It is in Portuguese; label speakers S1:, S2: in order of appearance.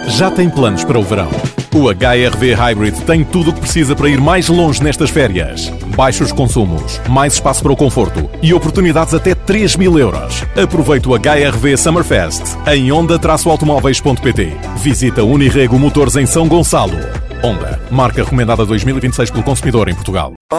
S1: Já tem planos para o verão? O HR-V Hybrid tem tudo o que precisa para ir mais longe nestas férias. Baixos consumos, mais espaço para o conforto e oportunidades até 3.000 euros. Aproveite o HR-V Summerfest em onda-automóveis.pt. Visita Unirrego Motores em São Gonçalo. Honda, marca recomendada 2026 pelo consumidor em Portugal.